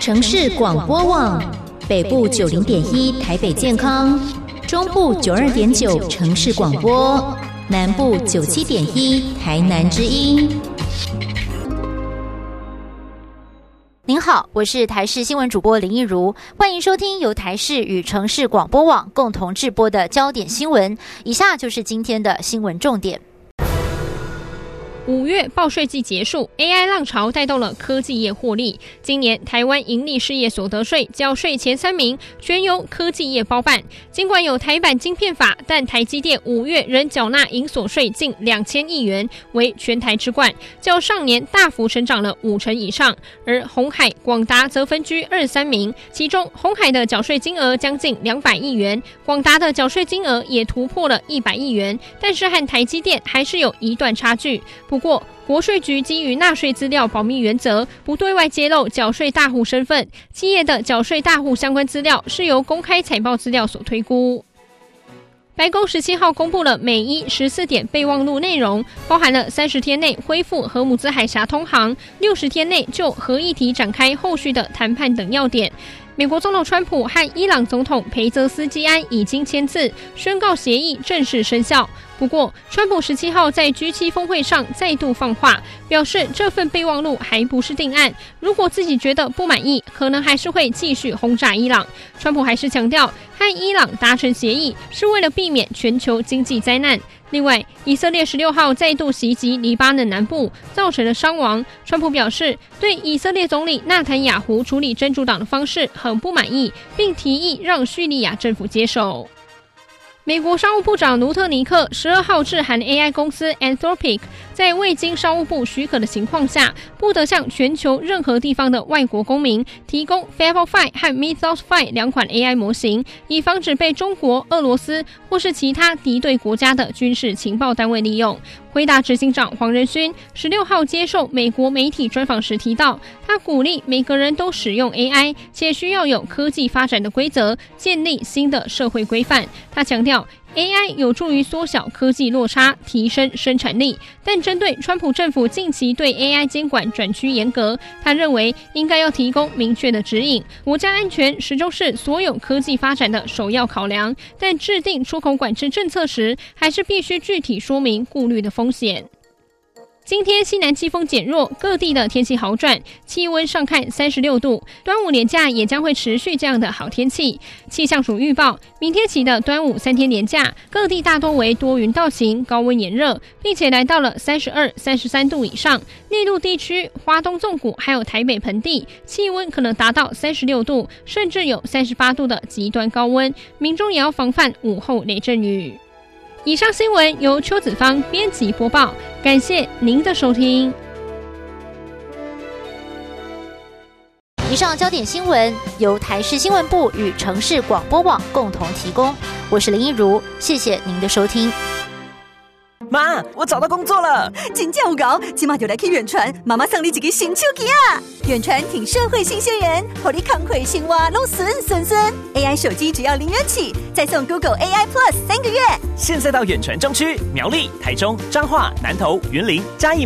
城市广播网，北部90.1台北健康，中部92.9城市广播，南部97.1台南之音。 您好，我是台视新闻主播林益如，欢迎收听由台视与城市广播网共同制播的焦点新闻。以下就是今天的新闻重点。 5月报税季结束 ，AI 浪潮带动了科技业获利。今年台湾营利事业所得税缴税前3名全由科技业包办。尽管有台版晶片法，但台积电5月仍缴纳营所税近2000亿元，为全台之冠，较上年大幅成长了50%以上。而鸿海、广达则分居2、3名，其中鸿海的缴税金额将近200亿元，广达的缴税金额也突破了100亿元，但是和台积电还是有一段差距。不过，国税局基于纳税资料保密原则，不对外揭露缴税大户身份，企业的缴税大户相关资料是由公开财报资料所推估。白宫17号公布了美伊14点备忘录内容，包含了30天内恢复荷姆兹海峡通航，60天内就核议题展开后续的谈判等要点。美国总统川普和伊朗总统裴泽斯基安已经签字，宣告协议正式生效。不过，川普17号在 G7 峰会上再度放话，表示这份备忘录还不是定案，如果自己觉得不满意，可能还是会继续轰炸伊朗。川普还是强调，和伊朗达成协议是为了避免全球经济灾难。另外，以色列16号再度袭击黎巴嫩南部，造成了伤亡。川普表示，对以色列总理纳坦雅胡处理真主党的方式很不满意，并提议让叙利亚政府接手。美国商务部长卢特尼克12号致函 AI 公司 Anthropic， 在未经商务部许可的情况下，不得向全球任何地方的外国公民提供 Babel 5和 Mythos 5两款 AI 模型，以防止被中国、俄罗斯或是其他敌对国家的军事情报单位利用。辉达执行长黄仁勋16号接受美国媒体专访时提到，他鼓励每个人都使用 AI， 且需要有科技发展的规则，建立新的社会规范。他强调AI 有助于缩小科技落差，提升生产力，但针对川普政府近期对 AI 监管转趋严格，他认为应该要提供明确的指引。国家安全始终是所有科技发展的首要考量，但制定出口管制政策时，还是必须具体说明顾虑的风险。今天西南季风减弱，各地的天气好转，气温上看36度。端午连假也将会持续这样的好天气。气象署预报，明天起的端午3天连假，各地大多为多云到晴，高温炎热，并且来到了32、33度以上。内陆地区、花东纵谷还有台北盆地，气温可能达到36度，甚至有38度的极端高温，民众也要防范午后雷阵雨。以上新闻由邱子芳编辑播报，感谢您的收听。 以上焦点新闻由台视新闻部与城市广播网共同提供，我是林益如，谢谢您的收听。 妈，我找到工作了！ 真正有搞，今晚就来去远传，妈妈送你一个新手机啊！远传挺社会新鲜人，让你康回新蛙拢顺。AI 手机只要0元起，再送 Google AI Plus 3个月。 现在到远传中区、苗栗、台中、彰化、南投、云林、嘉义。